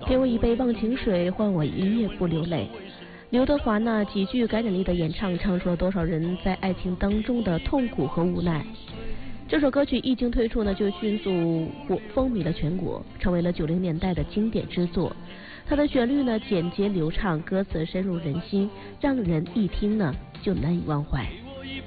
给我一杯忘情水，换我一夜不流泪。刘德华呢极具感染力的演唱，唱出了多少人在爱情当中的痛苦和无奈。这首歌曲一经推出呢，就迅速风靡了全国，成为了90年代的经典之作。它的旋律呢简洁流畅，歌词深入人心，让人一听呢就难以忘怀。